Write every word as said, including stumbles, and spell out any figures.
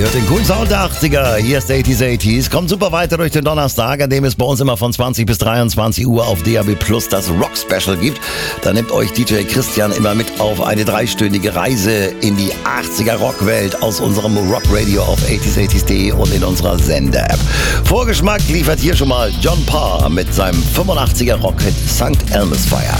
hört den coolen Sound der achtziger. Hier ist achtziger achtziger. Kommt super weiter durch den Donnerstag, an dem es bei uns immer von zwanzig bis dreiundzwanzig Uhr auf D A B Plus das Rock Special gibt. Da nimmt euch D J Christian immer mit auf eine dreistündige Reise in die achtziger Rockwelt aus unserem Rock Radio auf achtziger achtziger punkt de und in unserer Sender-App. Vorgeschmack liefert hier schon mal John Parr mit seinem fünfundachtziger Rockhit Sankt Elmes Fire.